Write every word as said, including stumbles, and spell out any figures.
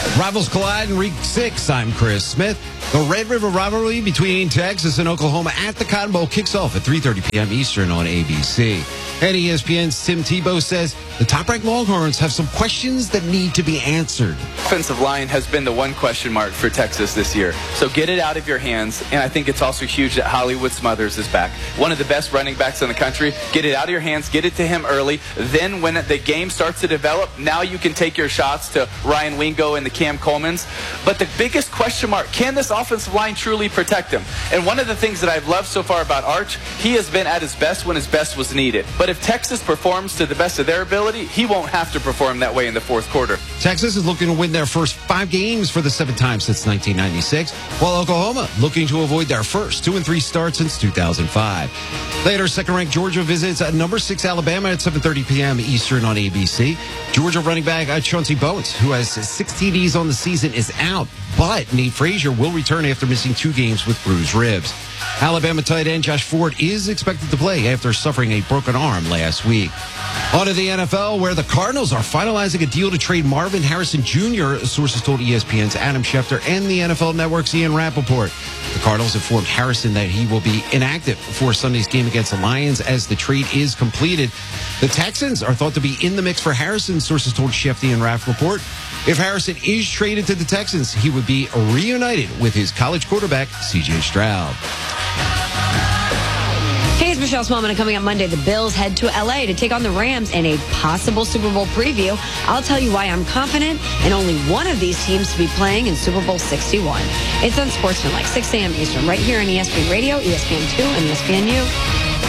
Rivals collide in week six. I'm Chris Smith. The Red River rivalry between Texas and Oklahoma at the Cotton Bowl kicks off at three thirty p.m. Eastern on A B C. And E S P N's Tim Tebow says the top-ranked Longhorns have some questions that need to be answered. Offensive line has been the one question mark for Texas this year. So get it out of your hands. And I think it's also huge that Hollywood Smothers is back. One of the best running backs in the country. Get it out of your hands. Get it to him early. Then when the game starts to develop, now you can take your shots to Ryan Wingo and the Cam Colemans. But the biggest question mark, can this offensive line truly protect him? And one of the things that I've loved so far about Arch, he has been at his best when his best was needed. But if Texas performs to the best of their ability, he won't have to perform that way in the fourth quarter. Texas is looking to win their first five games for the seventh time since nineteen ninety-six, while Oklahoma looking to avoid their first two and three start since two thousand five. Later, second-ranked Georgia visits at number six Alabama at seven thirty p.m. Eastern on A B C. Georgia running back Chauncey Bowens, who has six T Ds on the season, is out, but Nate Frazier will return after missing two games with bruised ribs. Alabama tight end Josh Ford is expected to play after suffering a broken arm last week. On to the N F L, where the Cardinals are finalizing a deal to trade Marvin Harrison Junior, sources told E S P N's Adam Schefter and the N F L Network's Ian Rappaport. The Cardinals informed Harrison that he will be inactive for Sunday's game against the Lions as the trade is completed. The Texans are thought to be in the mix for Harrison, sources told Schefter and Rappaport. If Harrison is traded to the Texans, he would be reunited with his college quarterback, C J Stroud. Hey, it's Michelle Smallman, and coming up Monday, the Bills head to L A to take on the Rams in a possible Super Bowl preview. I'll tell you why I'm confident in only one of these teams to be playing in Super Bowl sixty-one. It's on Sportsman, like six a.m. Eastern, right here on E S P N Radio, E S P N two, and E S P N U.